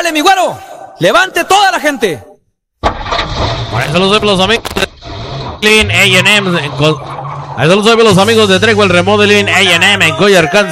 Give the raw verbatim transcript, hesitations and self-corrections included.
Órale, mi güero. Levante toda la gente. Por eso los los amigos de Clean A and M. Eso los los amigos de Treco el Remodeling A and M en Coyar, Kansas.